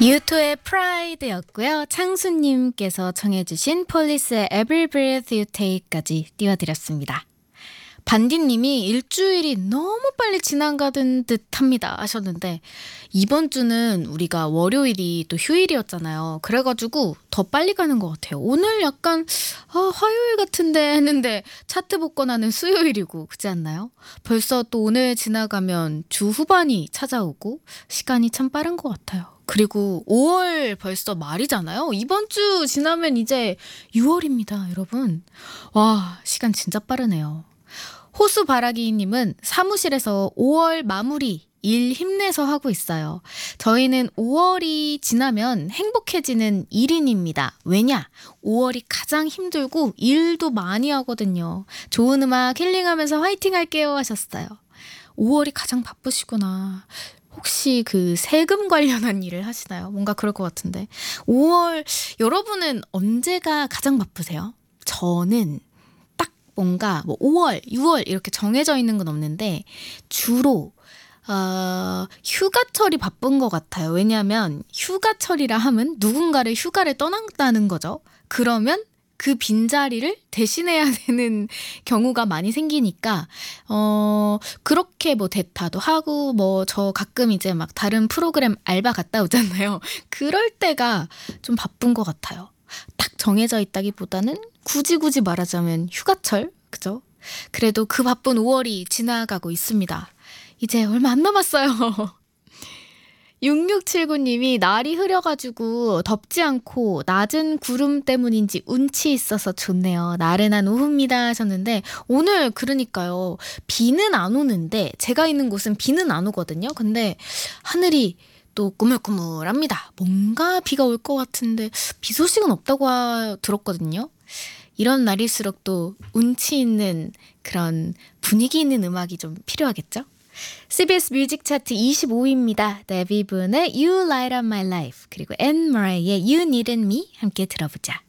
유토의 프라이드였고요. 창수님께서 청해주신 폴리스의 Every Breath You Take까지 띄워드렸습니다. 반디님이 일주일이 너무 빨리 지나가는 듯합니다 하셨는데, 이번 주는 우리가 월요일이 또 휴일이었잖아요. 그래가지고 더 빨리 가는 것 같아요. 오늘 약간 화요일 같은데 했는데 차트 복권하는 수요일이고, 그렇지 않나요? 벌써 또 오늘 지나가면 주 후반이 찾아오고 시간이 참 빠른 것 같아요. 그리고 5월 벌써 말이잖아요. 이번 주 지나면 이제 6월입니다, 여러분. 와, 시간 진짜 빠르네요. 호수바라기님은 사무실에서 5월 마무리 일 힘내서 하고 있어요. 저희는 5월이 지나면 행복해지는 1인입니다. 왜냐? 5월이 가장 힘들고 일도 많이 하거든요. 좋은 음악 힐링하면서 화이팅 할게요 하셨어요. 5월이 가장 바쁘시구나. 혹시 그 세금 관련한 일을 하시나요? 뭔가 그럴 것 같은데. 5월, 여러분은 언제가 가장 바쁘세요? 저는 뭔가 5월, 6월 이렇게 정해져 있는 건 없는데 주로 휴가철이 바쁜 것 같아요. 왜냐하면 휴가철이라 하면 누군가를 휴가를 떠난다는 거죠. 그러면 그 빈자리를 대신해야 되는 경우가 많이 생기니까 그렇게 뭐 대타도 하고 저 가끔 이제 막 다른 프로그램 알바 갔다 오잖아요. 그럴 때가 좀 바쁜 것 같아요. 딱 정해져 있다기보다는 굳이 말하자면 휴가철, 그죠? 그래도 그 바쁜 5월이 지나가고 있습니다. 이제 얼마 안 남았어요. 6679님이 날이 흐려가지고 덥지 않고 낮은 구름 때문인지 운치 있어서 좋네요. 나른한 오후입니다 하셨는데, 오늘 그러니까요. 비는 안 오는데, 제가 있는 곳은 비는 안 오거든요. 근데 하늘이 또 꾸물꾸물합니다. 뭔가 비가 올 것 같은데 비 소식은 없다고 들었거든요. 이런 날일수록 또 운치 있는 그런 분위기 있는 음악이 좀 필요하겠죠? CBS 뮤직 차트 25위입니다. 데뷔분의 You Light Up My Life, 그리고 앤 머레이의 You Needed Me 함께 들어보자.